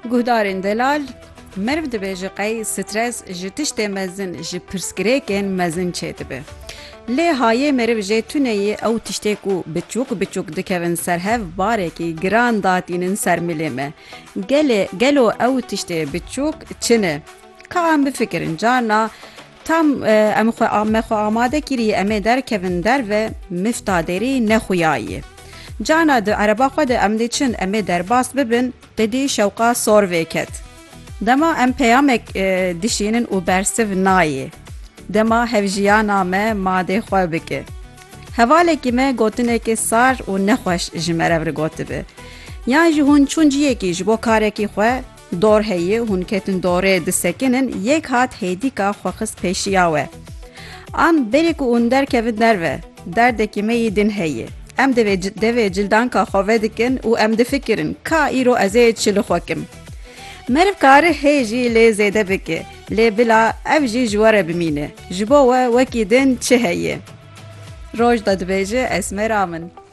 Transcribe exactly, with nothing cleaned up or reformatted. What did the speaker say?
Guhdarên delal meriv dibêje qey stres ji tiştê mezin ji pirsgirêkên mezin çêdibe. Lê hayê meriv jê tuneyê ew tiştê ku biçûk biçûk dikevin ser hev barekî giran datînin ser milê me. Gelê gelo ew tiştê biçûk çi ne? Ka em bifikirin carna tam em xwe me xwe amade kiriye em ê derkevin derve mifta derî nexuyayiye. Carna di ereba xwe de em dê çin em ê derbas bibin dedî şewqa sorvê ket. Dema em peyamek dişînin û bersiv nayê. Dema hevjiyana me madê xwe bike. Hevalekî me gotinekê sar û nexweş ji me re gotibe. Yan jî hûn çûn ciyekî ji bo karekî xwe dor heye hûn ketin dorê disekinin yek hat hêdîka xwexis pêşiya we. An berê ku hûn derkevin derve derdekî me yî din heye. Em devê devê cildanka xwe vedikin û em difikirin ka îro ez ê çi li xwe kim. Meriv karê hê jî lê zêde bike, lê bila ev jî ji we re bimîne. Ji bo we wekî din çi heye? Roj da dibêje esmer min.